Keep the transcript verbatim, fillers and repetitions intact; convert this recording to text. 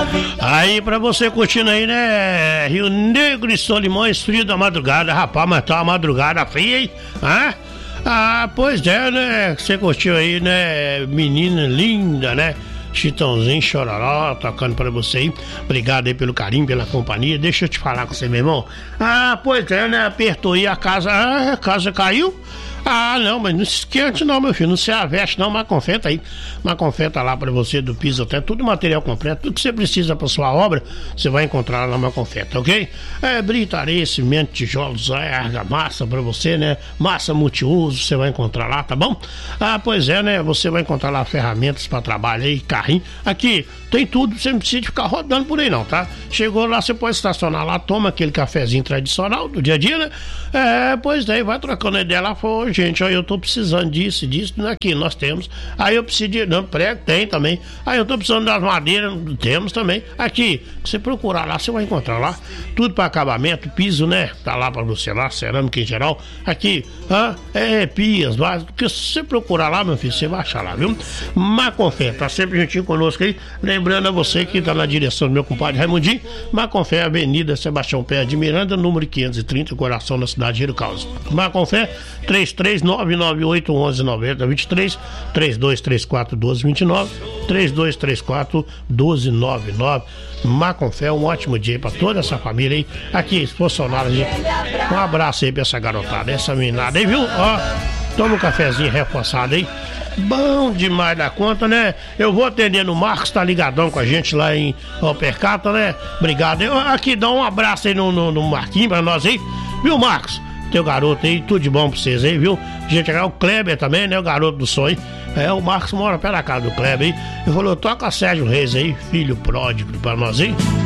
Aí pra você curtindo aí, né? Rio Negro e Solimões, frio da madrugada. Rapaz, mas tá uma madrugada fria, hein? Ah, ah, pois é, né? Você curtiu aí, né? Menina linda, né? Chitãozinho, Chororó, tocando pra você aí. Obrigado aí pelo carinho, pela companhia. Deixa eu te falar com você, meu irmão. Ah, pois é, né? Apertou aí a casa. Ah, a casa caiu. Ah, não, mas não se esquente não, meu filho, não se aveste não, uma confeta aí, uma confeta lá pra você do piso até, tudo material completo, tudo que você precisa pra sua obra, você vai encontrar lá numa confeta, ok? É, brita, areia, cimento, tijolos, argamassa pra você, né, massa multiuso, você vai encontrar lá, tá bom? Ah, pois é, né, você vai encontrar lá ferramentas pra trabalho aí, carrinho, aqui, tem tudo, você não precisa ficar rodando por aí não, tá? Chegou lá, você pode estacionar lá, toma aquele cafezinho tradicional do dia a dia, né? É, pois daí, vai trocando ideia lá, foi, gente, ó, eu tô precisando disso, disso, aqui nós temos. Aí eu preciso de, não, prego, tem também. Aí eu tô precisando das madeiras, temos também. Aqui, você procurar lá, você vai encontrar lá. Tudo para acabamento, piso, né? Tá lá para você lá, cerâmica em geral. Aqui, ah, é, pias, vasos. Porque se você procurar lá, meu filho, você vai achar lá, viu? Maconfé, tá sempre juntinho conosco aí. Lembrando a você que tá na direção do meu compadre Raimundinho. Maconfé, Avenida Sebastião Pé de Miranda, número quinhentos e trinta, coração da cidade de Rio Causa. Maconfé, três três nove nove oito um um nove zero dois três, três dois três quatro um dois dois nove, três dois três quatro um dois nove nove. Maconfé, um ótimo dia pra toda essa família aí. Aqui, funcionário, um abraço aí pra essa garotada, essa meninada aí, viu? Ó, toma um cafezinho reforçado aí. Bom demais da conta, né? Eu vou atendendo o Marcos, tá ligadão com a gente lá em Alpercata, né? Obrigado. Eu, aqui, dá um abraço aí no, no, no Marquinhos pra nós aí, viu, Marcos? Teu garoto aí, tudo de bom pra vocês aí, viu? Gente, é o Kleber também, né? O garoto do sonho. É, o Marcos mora perto da casa do Kleber aí. Ele falou, toca Sérgio Reis aí, filho pródigo pra nós aí.